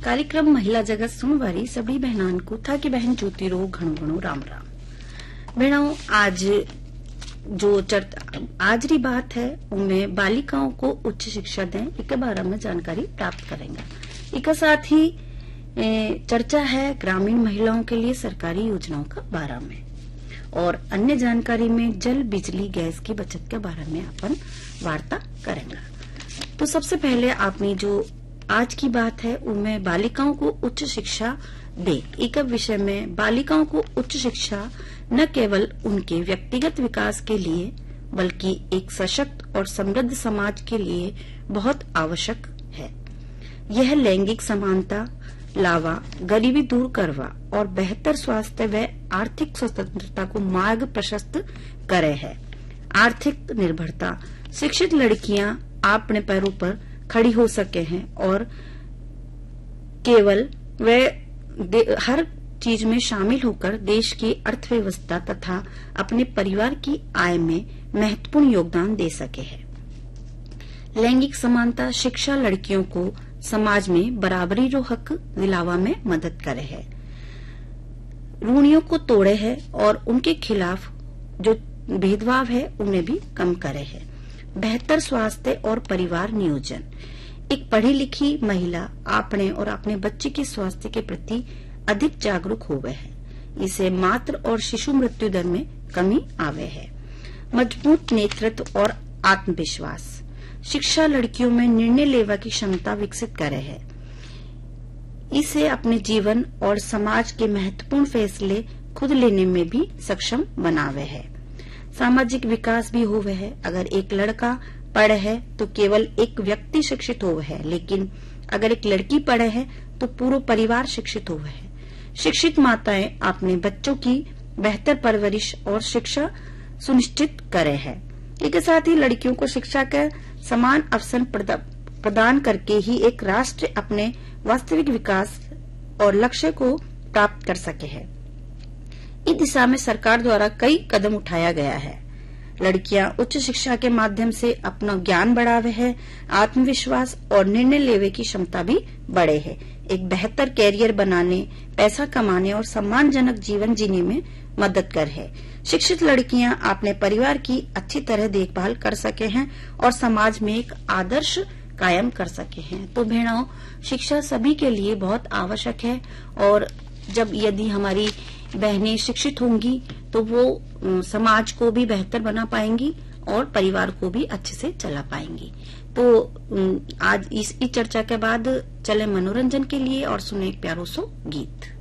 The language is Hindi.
कार्यक्रम महिला जगत सुनवारी सभी बहनान को था कि बहन ज्योति रो घणो घणो राम राम। बहनों, आज री बात है उनमें बालिकाओं को उच्च शिक्षा दें इसके बारे में जानकारी प्राप्त करेंगे। इसके साथ ही चर्चा है ग्रामीण महिलाओं के लिए सरकारी योजनाओं का बारे में और अन्य जानकारी में जल बिजली गैस की बचत के बारे में अपन वार्ता करेंगे। तो सबसे पहले आपने जो आज की बात है उनमें बालिकाओं को उच्च शिक्षा दे एक विषय में बालिकाओं को उच्च शिक्षा न केवल उनके व्यक्तिगत विकास के लिए बल्कि एक सशक्त और समृद्ध समाज के लिए बहुत आवश्यक है। यह लैंगिक समानता लावा, गरीबी दूर करवा और बेहतर स्वास्थ्य व आर्थिक स्वतंत्रता को मार्ग प्रशस्त करे है। आर्थिक निर्भरता, शिक्षित लड़कियां अपने पैरों पर खड़ी हो सके हैं और केवल वे हर चीज में शामिल होकर देश की अर्थव्यवस्था तथा अपने परिवार की आय में महत्वपूर्ण योगदान दे सके हैं। लैंगिक समानता शिक्षा लड़कियों को समाज में बराबरी रो हक दिलावा में मदद करे है, रूढ़ियों को तोड़े है और उनके खिलाफ जो भेदभाव है उन्हें भी कम करे है। बेहतर स्वास्थ्य और परिवार नियोजन, एक पढ़ी लिखी महिला अपने और अपने बच्चे के स्वास्थ्य के प्रति अधिक जागरूक हो गए हैं। इसे मातृ और शिशु मृत्यु दर में कमी आवे है। मजबूत नेतृत्व और आत्मविश्वास, शिक्षा लड़कियों में निर्णय लेवा की क्षमता विकसित करे है। इसे अपने जीवन और समाज के महत्वपूर्ण फैसले खुद लेने में भी सक्षम बनावे है। सामाजिक विकास भी होवे है। अगर एक लड़का पढ़े है तो केवल एक व्यक्ति शिक्षित होवे है, लेकिन अगर एक लड़की पढ़े है तो पूरा परिवार शिक्षित होवे है। शिक्षित माताएं अपने बच्चों की बेहतर परवरिश और शिक्षा सुनिश्चित करे है। इसके साथ ही लड़कियों को शिक्षा के समान अवसर प्रदान करके ही एक राष्ट्र अपने वास्तविक विकास और लक्ष्य को प्राप्त कर सके है। इस दिशा में सरकार द्वारा कई कदम उठाया गया है। लड़कियां उच्च शिक्षा के माध्यम से अपना ज्ञान बढ़ावे है, आत्मविश्वास और निर्णय लेवे की क्षमता भी बढ़े है। एक बेहतर कैरियर बनाने, पैसा कमाने और सम्मानजनक जीवन जीने में मदद कर है। शिक्षित लड़कियां अपने परिवार की अच्छी तरह देखभाल कर सके हैं और समाज में एक आदर्श कायम कर सके हैं। तो बहनों, शिक्षा सभी के लिए बहुत आवश्यक है और यदि हमारी बहनें शिक्षित होंगी तो वो समाज को भी बेहतर बना पाएंगी और परिवार को भी अच्छे से चला पाएंगी। तो आज इस चर्चा के बाद चले मनोरंजन के लिए और सुने एक प्यारो सो गीत।